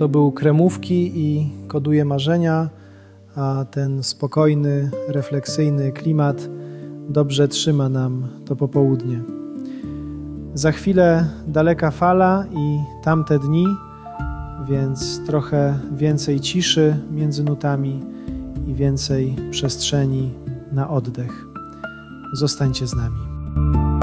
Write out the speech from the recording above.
to był Kremówki i Koduje marzenia, a ten spokojny, refleksyjny klimat dobrze trzyma nam to popołudnie. Za chwilę Daleka fala i Tamte dni, więc trochę więcej ciszy między nutami i więcej przestrzeni na oddech. Zostańcie z nami.